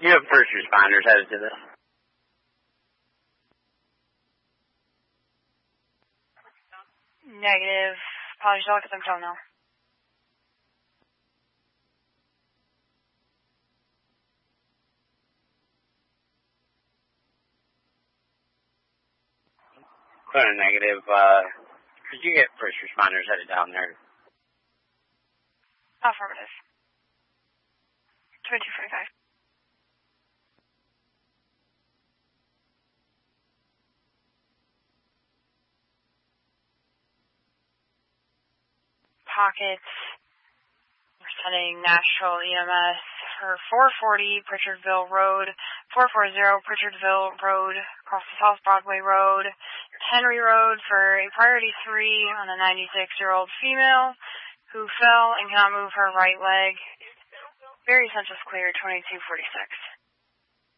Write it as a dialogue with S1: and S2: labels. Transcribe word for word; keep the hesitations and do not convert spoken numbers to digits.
S1: You have first responders headed to this.
S2: Negative. Apologies, I'll look at them phone now.
S1: Clear and negative. Uh, could you get first responders headed down there?
S2: Affirmative. twenty-two forty-five. Pockets. We're sending Nashville E M S for four forty Pritchardville Road, four forty Pritchardville Road, across the South Broadway Road, Henry Road for a priority three on a ninety-six-year-old female who fell and cannot move her right leg. Very census clear, twenty-two forty-six.